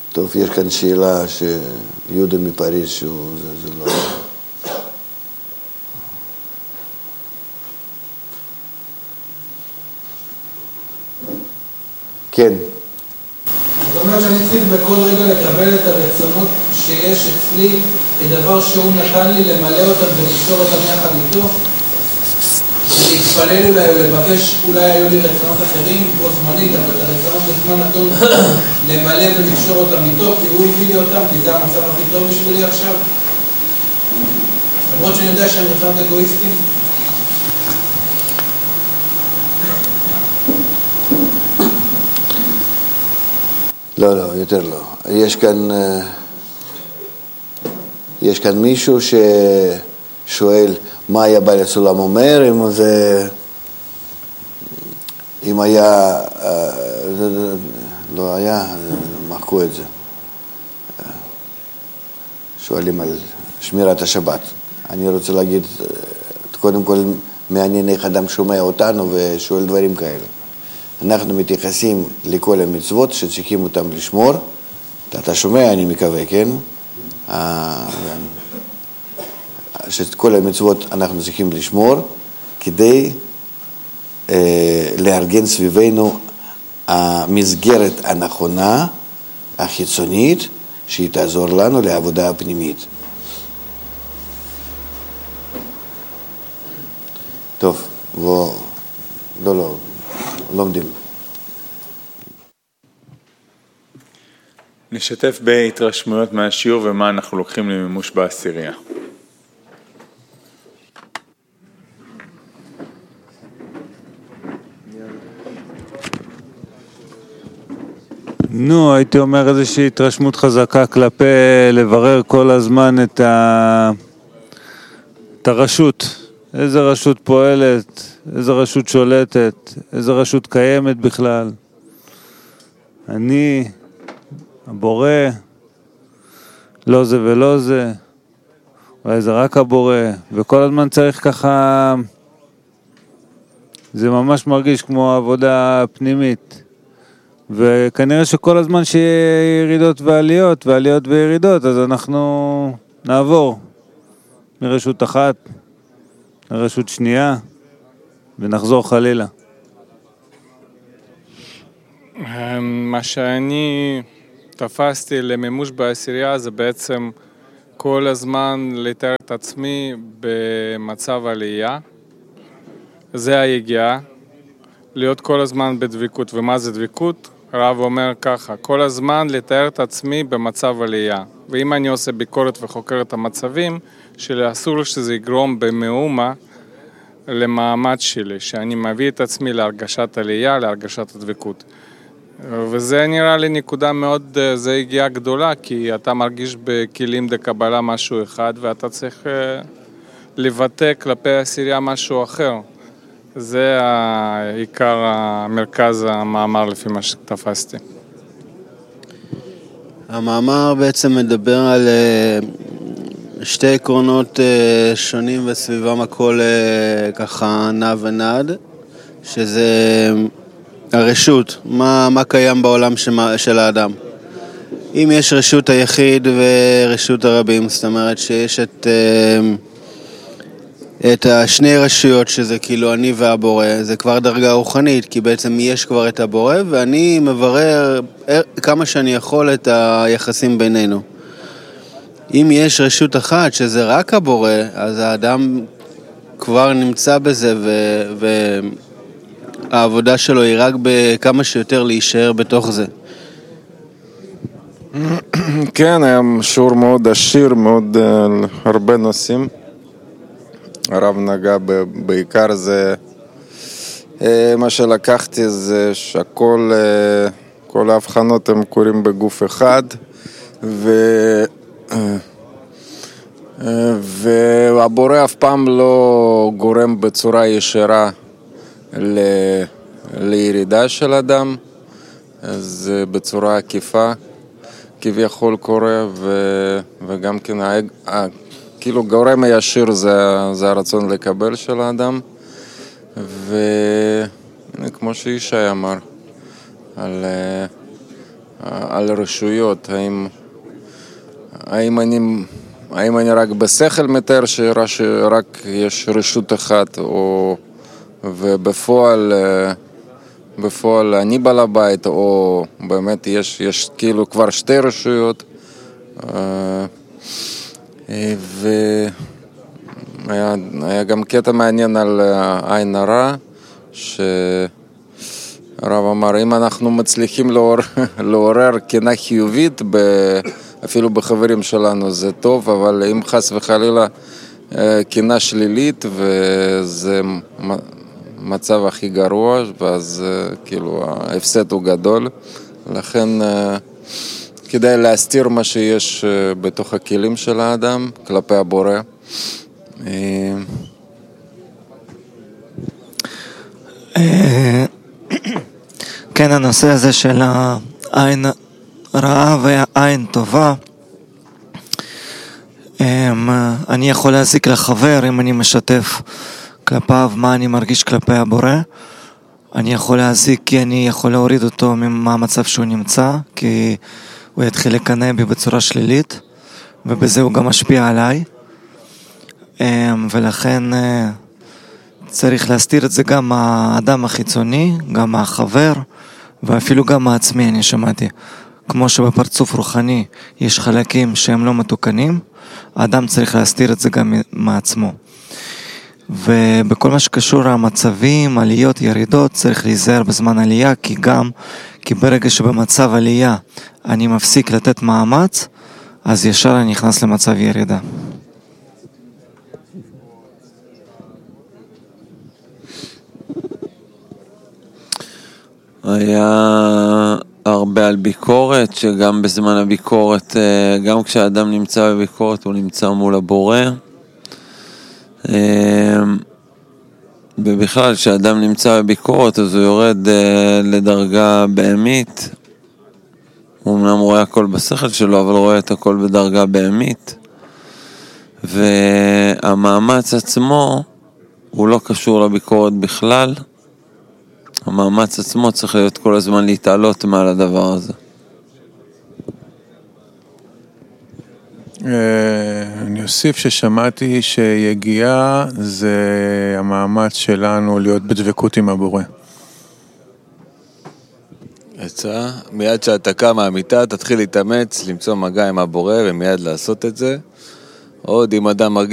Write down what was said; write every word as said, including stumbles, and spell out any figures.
טוב, יש כאן שאלה שיהודה מפריז שהוא, זה, זה לא... כן. זאת אומרת שאני צריך בכל רגע לקבל את הרצונות שיש אצלי כדבר שהוא נתן לי למלא אותם ולקשור אותם יחד איתו, להתפלל אולי או לבקש, אולי היו לי רצונות אחרים בו זמנית, אבל את הרצונות בזמן נתון למלא ולקשור אותם איתו, כי הוא הביא לי אותם, כי זה המצב הכי טוב בשבילי עכשיו. למרות שאני יודע שהם רצונות אגואיסטים. לא, לא, יותר לא. יש כאן, יש כאן מישהו ששואל מה היה בעל הסולם אומר, אם זה, אם היה, לא היה, מחקו את זה. שואלים על שמירת השבת. אני רוצה להגיד, קודם כל, מעניין איך אדם שומע אותנו ושואל דברים כאלה. אנחנו מתייחסים לכל המצוות שצריכים אותם לשמור. אתה שומע, אני מקווה, כן? שאת כל המצוות אנחנו צריכים לשמור כדי לארגן סביבנו המסגרת הנכונה, החיצונית, שהיא תעזור לנו לעבודה הפנימית. טוב, בוא, לא, לא. לומדים. נשתף בהתרשמויות מהשיעור ומה אנחנו לוקחים למימוש בעשירייה. נו, הייתי אומר איזושהי התרשמות חזקה כלפי לברר כל הזמן את, ה... את הרשות. איזה רשות פועלת, איזה רשות שולטת, איזה רשות קיימת בכלל. אני, הבורא, לא זה ולא זה, אולי זה רק הבורא, וכל הזמן צריך ככה, זה ממש מרגיש כמו עבודה פנימית. וכנראה שכל הזמן שיהיה ירידות ועליות, ועליות וירידות, אז אנחנו נעבור מרשות אחת, רשות שנייה, ונחזור חלילה. מה שאני תפסתי למימוש בעשירייה זה בעצם כל הזמן לתאר את עצמי במצב עלייה. זה היגיעה, להיות כל הזמן בדביקות. ומה זה דביקות? הרב אומר ככה, כל הזמן לתאר את עצמי במצב עלייה. ואם אני עושה ביקורת וחוקר את המצבים, שאסור שזה יגרום במאומה למעמד שלי, שאני מביא את עצמי להרגשת עלייה, להרגשת הדבקות. וזה נראה לי נקודה מאוד, זה הגיעה גדולה, כי אתה מרגיש בכלים דקבלה משהו אחד, ואתה צריך לבטא כלפי העשירייה משהו אחר. זה העיקר המרכז המאמר לפי מה שתפסתי. המאמר בעצם מדבר על שתי עקרונות שונים וסביבם הכל ככה נע ונד, שזה הרשות, מה, מה קיים בעולם של האדם. אם יש רשות היחיד ורשות הרבים, זאת אומרת שיש את, את השני רשויות שזה כאילו אני והבורא, זה כבר דרגה רוחנית, כי בעצם יש כבר את הבורא ואני מברר כמה שאני יכול את היחסים בינינו. אם יש רשות אחת שזה רק הבורא, אז האדם כבר נמצא בזה ו... והעבודה שלו היא רק בכמה שיותר להישאר בתוך זה. כן, היה שיעור מאוד עשיר, מאוד uh, הרבה נושאים. הרב נגע בעיקר זה, uh, מה שלקחתי זה שהכל, uh, כל ההבחנות הם קורים בגוף אחד, ו... Uh, uh, והבורא אף פעם לא גורם בצורה ישירה ל... לירידה של אדם, אז בצורה עקיפה כביכול קורה, ו... וגם כן ה... כאילו גורם הישיר זה, זה הרצון לקבל של האדם, וכמו שישי אמר על, על רשויות, האם, האם, אני, האם אני רק בשכל מתאר שרק יש רשות אחת, או, ובפועל בפועל אני בעל הבית, או באמת יש, יש כאילו כבר שתי רשויות, והיה היה גם קטע מעניין על עין הרע, ש... הרב אמר, אם אנחנו מצליחים לעורר, לעורר קנאה חיובית, ב, אפילו בחברים שלנו זה טוב, אבל אם חס וחלילה קנאה שלילית, וזה מצב הכי גרוע, ואז כאילו ההפסד הוא גדול, לכן כדאי להסתיר מה שיש בתוך הכלים של האדם, כלפי הבורא. כן, הנושא הזה של העין רעה והעין טובה, אני יכול להזיק לחבר אם אני משתף כלפיו מה אני מרגיש כלפי הבורא. אני יכול להזיק כי אני יכול להוריד אותו מהמצב שהוא נמצא, כי הוא יתחיל לקנא בי בצורה שלילית, ובזה הוא גם משפיע עליי, ולכן צריך להסתיר את זה גם מהאדם החיצוני, גם מהחבר, ואפילו גם מעצמי. אני שמעתי, כמו שבפרצוף רוחני יש חלקים שהם לא מתוקנים, האדם צריך להסתיר את זה גם מעצמו. ובכל מה שקשור למצבים, עליות, ירידות, צריך להיזהר בזמן עלייה, כי גם, כי ברגע שבמצב עלייה אני מפסיק לתת מאמץ, אז ישר אני נכנס למצב ירידה. היה הרבה על ביקורת, שגם בזמן הביקורת, גם כשהאדם נמצא בביקורת, הוא נמצא מול הבורא. ובכלל, כשאדם נמצא בביקורת, אז הוא יורד לדרגה בהמית. הוא אמנם רואה הכל בשכל שלו, אבל רואה את הכל בדרגה בהמית. והמאמץ עצמו, הוא לא קשור לביקורת בכלל. המאמץ עצמו צריך להיות כל הזמן להתעלות מעל הדבר הזה. אני אוסיף ששמעתי שיגיעה זה המאמץ שלנו להיות בדבקות עם הבורא. עצה, מיד שאתה קם מהמיטה, תתחיל להתאמץ, למצוא מגע עם הבורא ומיד לעשות את זה. עוד אם אדם מרגיש